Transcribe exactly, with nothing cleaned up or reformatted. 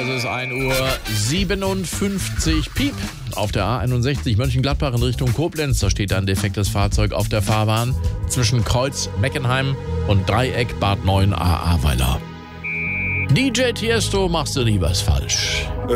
Es ist ein Uhr siebenundfünfzig. Piep. Auf der A einundsechzig Mönchengladbach in Richtung Koblenz. Da steht ein defektes Fahrzeug auf der Fahrbahn zwischen Kreuz Meckenheim und Dreieck Bad neun A Ahrweiler. D J Tiesto, machst du nie was falsch.